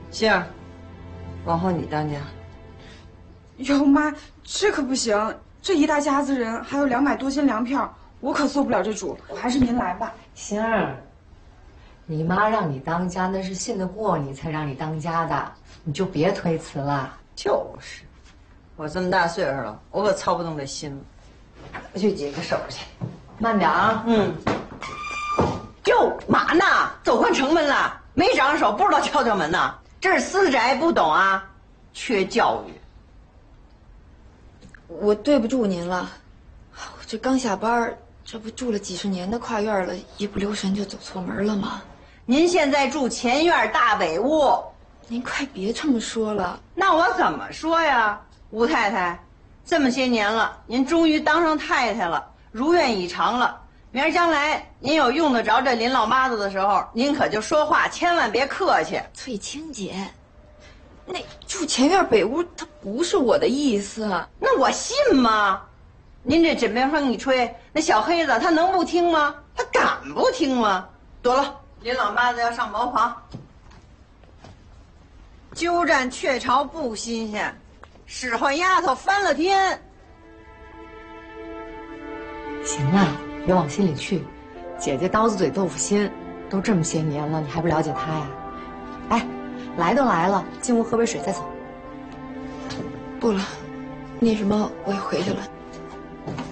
杏儿，往后你当家。 哟妈，这可不行！这一大家子人，还有200多斤粮票，我可做不了这主。我还是您来吧。 杏儿，你妈让你当家，那是信得过你才让你当家的，你就别推辞了。 就是，我这么大岁数了，我可操不动这心了。我去解个手去。 慢点啊。 哟，嘛呢？走换城门了？没长手，不知道敲门呢？这是私宅，不懂啊？缺教育。 我对不住您了，我这刚下班，这不住了几十年的跨院了，一不留神就走错门了吗？ 您现在住前院大北屋。 您快别这么说了。 那我怎么说呀，吴太太？这么些年了，您终于当上太太了，如愿以偿了。明儿将来您有用得着这林老妈子的时候，您可就说话千万别客气。 翠青姐，那住前院北屋，它不是我的意思。 那我信吗？您这枕边风一吹，那小黑子他能不听吗？他敢不听吗？得了，林老妈子要上茅房，鸠占鹊巢不新鲜，使唤丫头翻了天。 行了，别往心里去。姐姐刀子嘴豆腐心，都这么些年了，你还不了解她呀？哎，来都来了，进屋喝杯水再走。 不了，那什么，我也回去了。